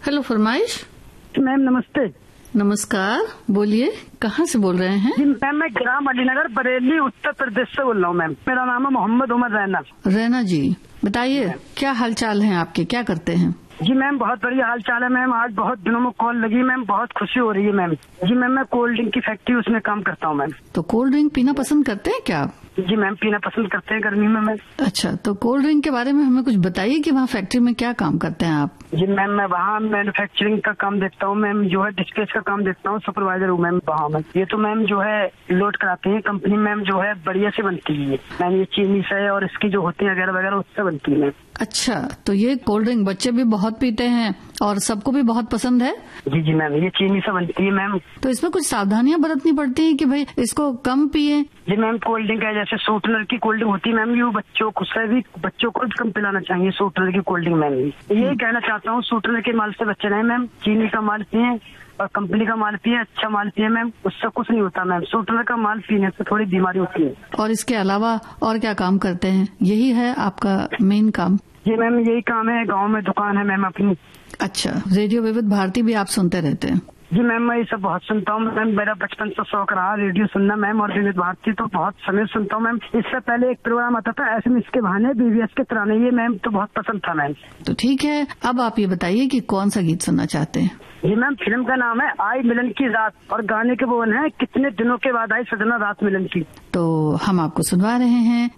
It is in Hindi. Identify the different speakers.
Speaker 1: हेलो फरमाइश।
Speaker 2: मैम नमस्ते।
Speaker 1: नमस्कार, बोलिए कहाँ से बोल रहे हैं?
Speaker 2: जी मैम, मैं ग्राम अलीनगर बरेली उत्तर प्रदेश से बोल रहा हूँ मैम। मेरा नाम है मोहम्मद उमर रैना।
Speaker 1: रैना जी, बताइए क्या हाल चाल है आपके, क्या करते हैं?
Speaker 2: जी मैम, बहुत बढ़िया हाल चाल है मैम। आज बहुत दिनों में कॉल लगी मैम, बहुत खुशी हो रही है मैम। जी मैम, मैं कोल्ड ड्रिंक की फैक्ट्री उसमें काम करता हूँ मैम।
Speaker 1: तो कोल्ड ड्रिंक पीना पसंद करते हैं क्या आप?
Speaker 2: जी मैम, पीना पसंद करते हैं गर्मी में मैम।
Speaker 1: अच्छा, तो कोल्ड ड्रिंक के बारे में हमें कुछ बताइए कि वहाँ फैक्ट्री में क्या काम करते हैं आप?
Speaker 2: जी मैम, मैं वहाँ मैन्युफैक्चरिंग का काम देखता हूँ मैम, जो है डिस्पैच का काम देखता हूँ, सुपरवाइजर हूँ मैम वहाँ में। ये तो मैम जो है लोड कराते हैं कंपनी मैम, जो है बढ़िया से बनती है मैम। ये चीनी से और इसकी जो होती है वगैरह वगैरह उससे बनती है मैम।
Speaker 1: अच्छा, तो ये कोल्ड ड्रिंक बच्चे भी बहुत पीते हैं और सबको भी बहुत पसंद है?
Speaker 2: जी जी मैम, ये चीनी से बनती है मैम।
Speaker 1: तो इसमें कुछ सावधानियां बरतनी पड़ती हैं कि भाई इसको कम पिए?
Speaker 2: जी मैम, कोल्ड ड्रिंक है जैसे शूटनर की कोल्ड ड्रिंक होती है मैम, ये बच्चों को भी कम पिलाना चाहिए शूटनर की कोल्ड ड्रिंक मैम। यही कहना चाहता हूँ, शूटनर के माल से बच्चे नहीं मैम, चीनी का माल पिए और कंपनी का माल पिए, अच्छा माल पिए मैम, उससे कुछ नहीं होता मैम। शूटनर का माल पीने से थोड़ी बीमारी होती है।
Speaker 1: और इसके अलावा और क्या काम करते हैं? यही है आपका मेन काम?
Speaker 2: जी मैम, यही काम है, गाँव में दुकान है मैम अपनी।
Speaker 1: अच्छा, रेडियो विविध भारती भी आप सुनते रहते हैं?
Speaker 2: जी मैम, मैं ये सब बहुत सुनता हूँ मैम। मेरा बचपन से शौक रहा रेडियो सुनना मैम, और विविध भारती तो बहुत समय सुनता हूँ मैम। इससे पहले एक प्रोग्राम आता था एसएमएस के बहाने, बीबीएस के तराने, ये मैम तो बहुत पसंद था मैम।
Speaker 1: तो ठीक है, अब आप ये बताइए कि कौन सा गीत सुनना चाहते हैं?
Speaker 2: जी मैम, फिल्म का नाम है आई मिलन की रात और गाने के बोल है कितने दिनों के बाद आई सजना रात मिलन की।
Speaker 1: तो हम आपको सुनवा रहे हैं